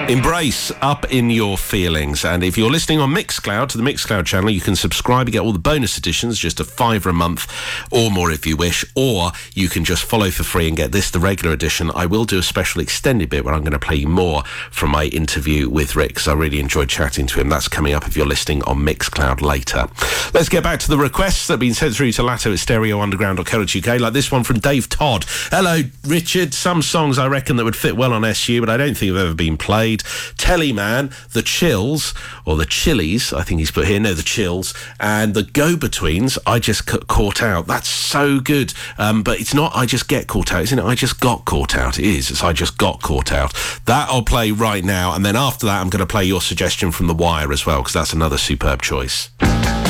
Embrace Up In Your Feelings. And if you're listening on Mixcloud, to the Mixcloud channel, you can subscribe. You get all the bonus editions, just a £5 a month or more if you wish. Or you can just follow for free and get this, the regular edition. I will do a special extended bit where I'm going to play you more from my interview with Rick, because I really enjoyed chatting to him. That's coming up if you're listening on Mixcloud later. Let's get back to the requests that have been sent through to Latto at stereounderground.co.uk, like this one from Dave Todd. Hello, Richard. Some songs I reckon that would fit well on SU, but I don't think have ever been played. Tellyman, The Chills, or The Chilies, I think he's put here. No, The Chills. And The Go-Betweens, I Just Caught Out. That's so good. But it's not I Just Get Caught Out, isn't it? I Just Got Caught Out. It is. It's I Just Got Caught Out. That I'll play right now. And then after that, I'm going to play your suggestion from The Wire as well, because that's another superb choice.